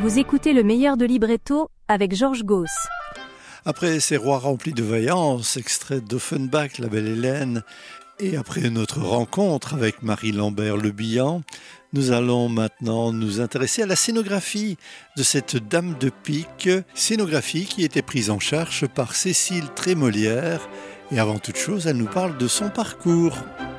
Vous écoutez le meilleur de Libretto avec Georges Gauss. Après ces rois remplis de vaillance, extrait d'Offenbach, La Belle Hélène, et après notre rencontre avec Marie Lambert-Le Bihan, nous allons maintenant nous intéresser à la scénographie de cette Dame de Pique, scénographie qui était prise en charge par Cécile Trémolière. Et avant toute chose, elle nous parle de son parcours.